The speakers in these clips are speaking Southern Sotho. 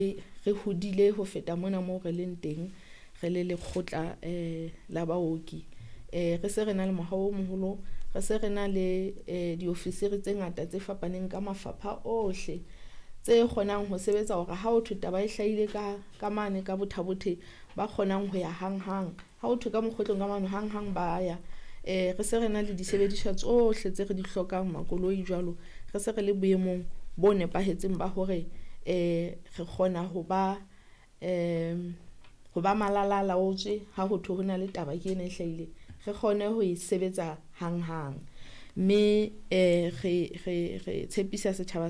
re hodile ho feta mona moo re leng teng re le lekgotla la baoki. Re se re na le mohao o moholo, re se re na le diofisiri tse ngata tse fapaneng ka mafapha ohle tse kgonang ho sebetsa hore ha o thwe taba e hlahile ka mane ka bothabothe ba kgonang ho ya hang ha o thwe ka mokgotlong ka mane hang ba ya. Re se re na le disebediswa tsohle tse re di hlokang, makoloi jwalo. Re se re le boemong bo nepahetseng ba hore re kgona ho ba malalalaotswe ha ho thwe ho na le taba ke ena e hlahile, re kgone ho e sebetsa hang. Mme re tshepisa setjhaba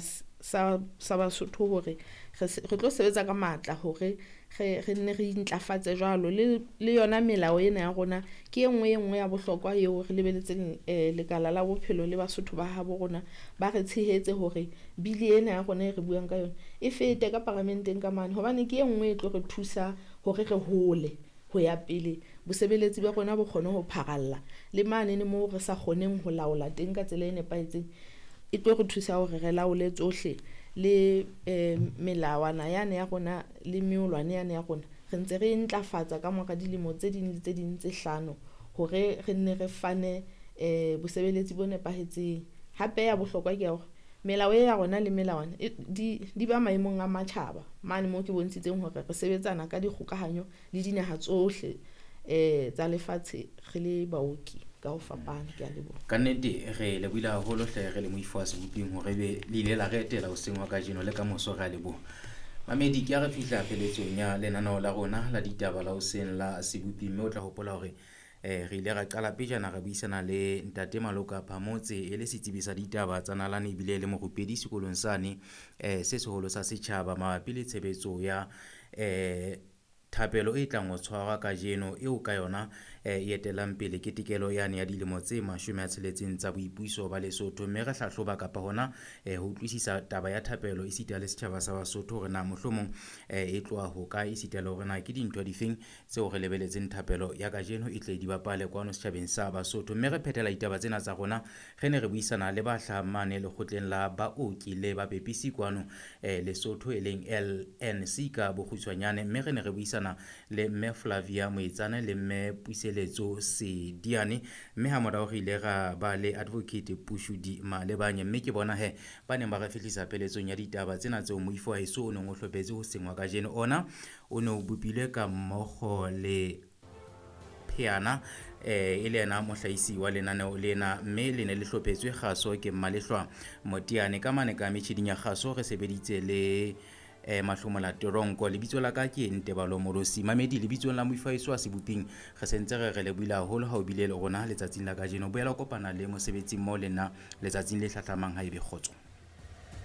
sa Basotho hore re tlo sebetsa ka matla hore re nne re intlafatse jwalo. Le yona melao ena ya rona ke enngwe ya bohlokwa eo re lebeletseng lekala la bophelo le Basotho ba habo rona ba re tshehetse hore bili ena ya rona e re buang ka yona e fete ka parlamenteng ka mane, hobane ke enngwe e tlo re thusa hore re hole ho ya pele, bosebeletsi ba rona bo kgone ho pharalla le mane ne moo re sa kgoneng ho laola teng ka tsela e nepahetseng. E tlo re thusa hore re laole tsohle le melawana yane ya rona le meolwane yane ya rona re ntse re intlafatsa ka mora dilemo tse ding le tse ding tse 5 hore re nne re fane bosebeletsi bo nepahetseng. Hape ya bohlokwa ke hore melao ya rona le melawana di ba maemong a matjhaba mane moo ke bontshitseng hore re sebetsana ka dikgokahanyo le dinaha tsohle tsa lefatshe re le baoki ka ho fapana. Ke a leboha. Ka nnete re lebohile haholo hle re le moifo wa seboping hore be le ile la re etela hoseng wa kajeno le ka moso re a leboha. Mamedi ke a re fihla pheletsong ya lenaneo la rona la ditaba la hoseng la seboping, mme o tla hopola hore re ile ra qala pejana re buisana le Ntate Maloka Phamotse e le setsebi sa ditaba tsa nalane ebile le morupedi sekolong sane se seholo sa setjhaba mabapi le tshebetso ya thapelo e tlang ho tshwarwa kajeno eo ka yona e etelang pele ketekelo yane ya dilemo tse 60 tsa boipuiso ba Lesotho. Mme re hlahloba kapa hona ho utlwisisa taba ya thapelo e sita le setjhaba sa Basotho hore na mohlomong e tloa ho ka e sita le hore na ke dintwa difeng tseo re lebeletseng thapelo ya kajeno e tle di bapale kwano setjhabeng sa Basotho. Mme re phethela ditaba tsena tsa rona re ne re buisana le ba hlahamane lekgotleng la baoki le bapepisi kwano Lesotho e leng LNC ka bokgutshwanyane. Mme re ne re buisana le mme Flavia Moetsane le mme Puiseletso Sediane, mme ha morao re ile ra ba le advocate Pushudi Malebanye. Mme ke bona ba neng ba re fihlisa peletsong ya ditaba tsena tseo moifo wa heso o neng o hlopetse ho sengwa kajeno ona o ne o bopilwe ka mmogo le Phiana e le yena mohlahisi wa lenaneo lena, mme le ne le hlopetswe kgaso ke Mmalehloa Motiane. Ka mane ka metjheding ya kgaso re sebeditse le Mahlomola Toronko. Lebitso la ka ke Ntebalo Morosi. Mamedi lebitsong la moifaiso wa seboping re sentse re lebohile haholo ha o bile le rona letsatsing la kajeno. Boela kopana le mosebetsi mmoho le nna letsatsing le hlahlamang ha ebe kgotso.